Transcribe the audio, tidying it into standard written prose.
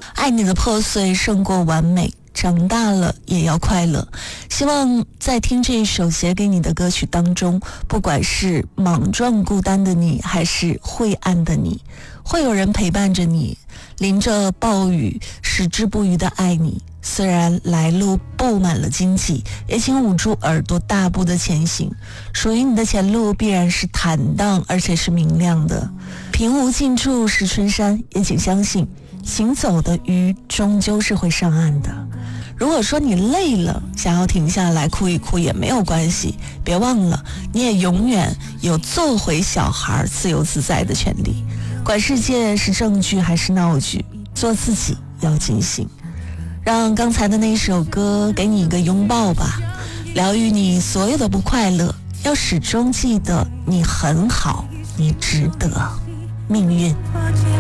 爱你的破碎胜过完美，长大了也要快乐。希望在听这一首写给你的歌曲当中，不管是莽撞孤单的你，还是晦暗的你，会有人陪伴着你，淋着暴雨，矢志不渝的爱你。虽然来路布满了荆棘，也请捂住耳朵，大步的前行。属于你的前路必然是坦荡，而且是明亮的。平无尽处是春山，也请相信，行走的鱼终究是会上岸的。如果说你累了，想要停下来哭一哭也没有关系，别忘了，你也永远有做回小孩自由自在的权利。管世界是正剧还是闹剧，做自己要尽兴。让刚才的那首歌给你一个拥抱吧，疗愈你所有的不快乐，要始终记得你很好，你值得。命运